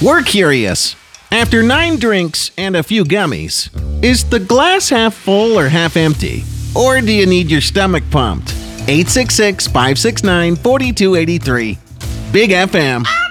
We're curious. After 9 drinks and a few gummies, is the glass half full or half empty? Or do you need your stomach pumped? 866-569-4283. Big FM.